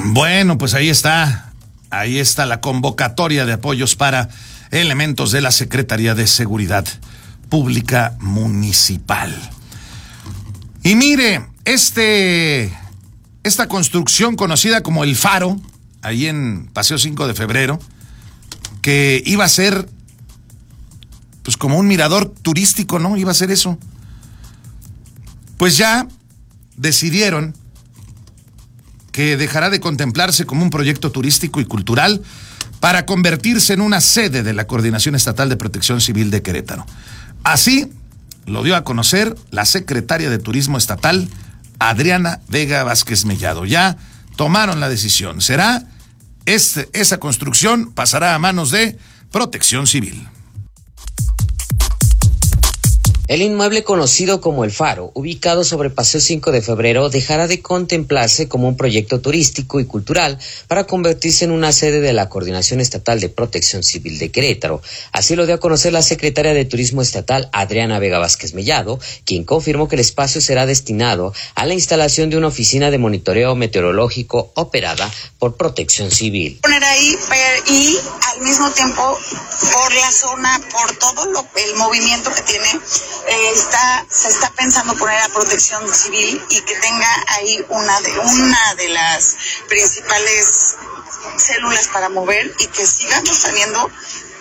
Bueno, pues ahí está la convocatoria de apoyos para elementos de la Secretaría de Seguridad Pública Municipal. Y mire, esta construcción conocida como El Faro, ahí en Paseo 5 de Febrero, que iba a ser pues como un mirador turístico, ¿no? Iba a ser eso. Pues ya decidieron que dejará de contemplarse como un proyecto turístico y cultural para convertirse en una sede de la Coordinación Estatal de Protección Civil de Querétaro. Así lo dio a conocer la secretaria de Turismo Estatal, Adriana Vega Vázquez Mellado. Ya tomaron la decisión. Esa construcción pasará a manos de Protección Civil. El inmueble conocido como El Faro, ubicado sobre Paseo 5 de Febrero, dejará de contemplarse como un proyecto turístico y cultural para convertirse en una sede de la Coordinación Estatal de Protección Civil de Querétaro. Así lo dio a conocer la secretaria de Turismo Estatal, Adriana Vega Vázquez Mellado, quien confirmó que el espacio será destinado a la instalación de una oficina de monitoreo meteorológico operada por Protección Civil. Poner ahí y al mismo tiempo por la zona, por todo el movimiento que tiene, se está pensando poner a Protección Civil y que tenga ahí una de las principales células para mover y que sigamos teniendo